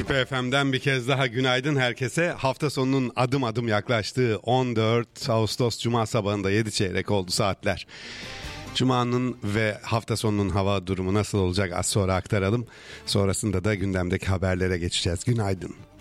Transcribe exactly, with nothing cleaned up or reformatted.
Küpe F M'den bir kez daha günaydın herkese. Hafta sonunun adım adım yaklaştığı on dört Ağustos Cuma sabahında yedi çeyrek oldu saatler. Cuma'nın ve hafta sonunun hava durumu nasıl olacak az sonra aktaralım. Sonrasında da gündemdeki haberlere geçeceğiz. Günaydın.